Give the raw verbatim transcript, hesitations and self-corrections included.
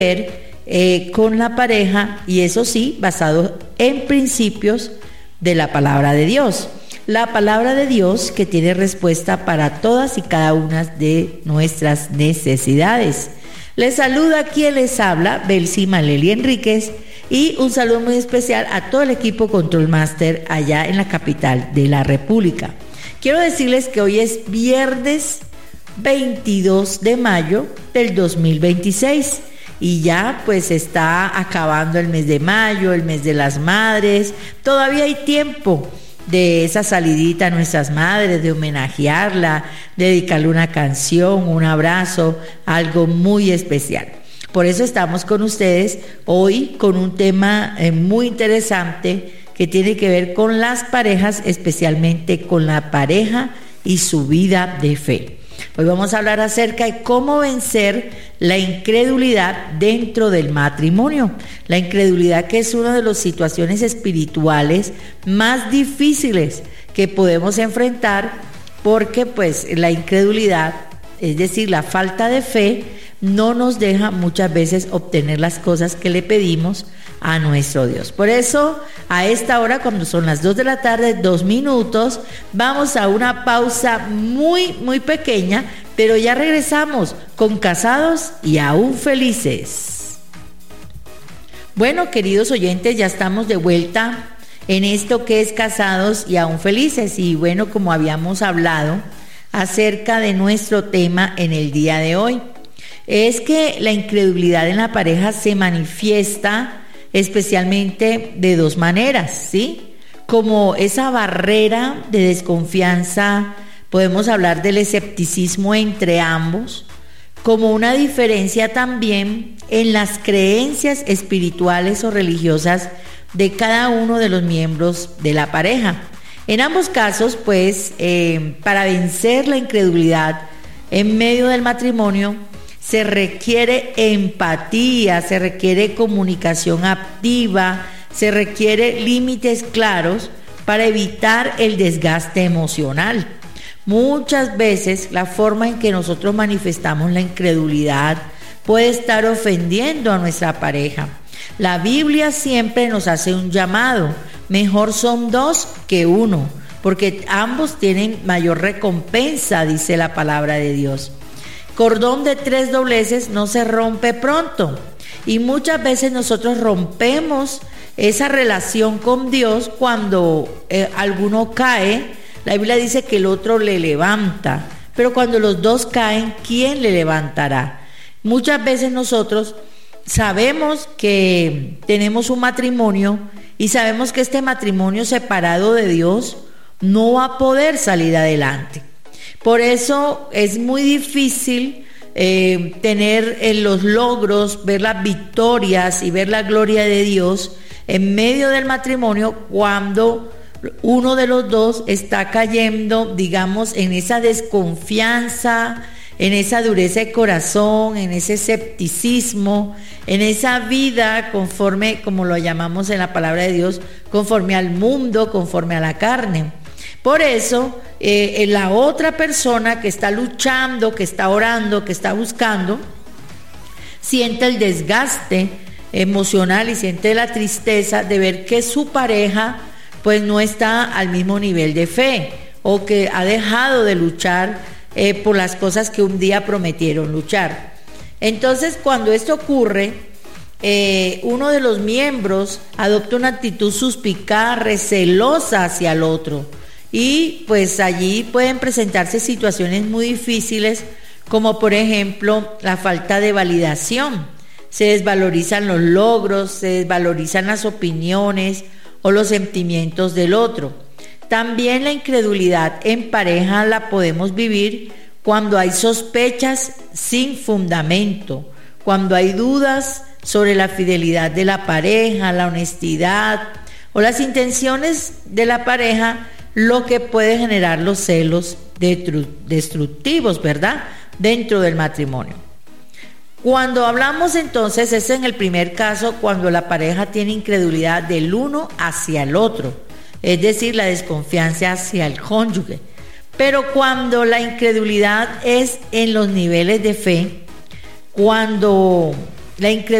eh, con la pareja, y eso sí, basado en principios de la palabra de Dios. La palabra de Dios que tiene respuesta para todas y cada una de nuestras necesidades. Les saluda quien les habla, Belsi Maleli Enríquez, y un saludo muy especial a todo el equipo Control Master allá en la capital de la República. Quiero decirles que hoy es viernes veintidós de mayo del dos mil veintiséis y ya pues está acabando el mes de mayo, el mes de las madres. Todavía hay tiempo de esa salidita a nuestras madres, de homenajearla, de dedicarle una canción, un abrazo, algo muy especial. Por eso estamos con ustedes hoy con un tema eh, muy interesante que tiene que ver con las parejas, especialmente con la pareja y su vida de fe. Hoy vamos a hablar acerca de cómo vencer la incredulidad dentro del matrimonio. La incredulidad, que es una de las situaciones espirituales más difíciles que podemos enfrentar, porque pues la incredulidad, es decir, la falta de fe, no nos deja muchas veces obtener las cosas que le pedimos a nuestro Dios. Por eso, a esta hora, cuando son las dos de la tarde, dos minutos, vamos a una pausa muy, muy pequeña, pero ya regresamos con Casados y Aún Felices. Bueno, queridos oyentes, ya estamos de vuelta en esto que es Casados y Aún Felices. Y bueno, como habíamos hablado acerca de nuestro tema en el día de hoy, es que la incredulidad en la pareja se manifiesta especialmente de dos maneras, ¿sí? Como esa barrera de desconfianza, podemos hablar del escepticismo entre ambos, como una diferencia también en las creencias espirituales o religiosas de cada uno de los miembros de la pareja. En ambos casos, pues, eh, para vencer la incredulidad en medio del matrimonio, se requiere empatía, se requiere comunicación activa, se requiere límites claros para evitar el desgaste emocional. Muchas veces la forma en que nosotros manifestamos la incredulidad puede estar ofendiendo a nuestra pareja. La Biblia siempre nos hace un llamado: mejor son dos que uno, porque ambos tienen mayor recompensa, dice la palabra de Dios. Cordón de tres dobleces no se rompe pronto, y muchas veces nosotros rompemos esa relación con Dios cuando eh, alguno cae. La Biblia dice que el otro le levanta, pero cuando los dos caen, ¿quién le levantará? Muchas veces nosotros sabemos que tenemos un matrimonio y sabemos que este matrimonio separado de Dios no va a poder salir adelante. Por eso es muy difícil eh, tener en los logros, ver las victorias y ver la gloria de Dios en medio del matrimonio cuando uno de los dos está cayendo, digamos, en esa desconfianza, en esa dureza de corazón, en ese escepticismo, en esa vida conforme, como lo llamamos en la palabra de Dios, conforme al mundo, conforme a la carne. Por eso, eh, la otra persona que está luchando, que está orando, que está buscando, siente el desgaste emocional y siente la tristeza de ver que su pareja pues no está al mismo nivel de fe, o que ha dejado de luchar eh, por las cosas que un día prometieron luchar. Entonces, cuando esto ocurre, eh, uno de los miembros adopta una actitud suspicaz, recelosa hacia el otro. Y pues allí pueden presentarse situaciones muy difíciles, como por ejemplo la falta de validación. Se desvalorizan los logros, se desvalorizan las opiniones o los sentimientos del otro. También la incredulidad en pareja la podemos vivir cuando hay sospechas sin fundamento, cuando hay dudas sobre la fidelidad de la pareja, la honestidad o las intenciones de la pareja, lo que puede generar los celos destructivos, ¿verdad?, dentro del matrimonio. Cuando hablamos entonces, es en el primer caso, cuando la pareja tiene incredulidad del uno hacia el otro, es decir, la desconfianza hacia el cónyuge. Pero cuando la incredulidad es en los niveles de fe, cuando La incredulidad